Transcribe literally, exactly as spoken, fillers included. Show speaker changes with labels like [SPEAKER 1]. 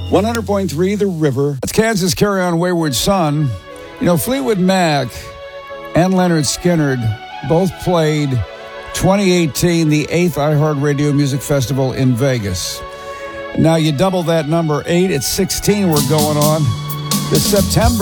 [SPEAKER 1] one hundred point three The River. That's Kansas Carry On Wayward Son. You know, Fleetwood Mac and Leonard Skinner both played twenty eighteen, the eighth iHeartRadio Music Festival in Vegas. Now you double that number, eight, it's sixteen we're going on this September.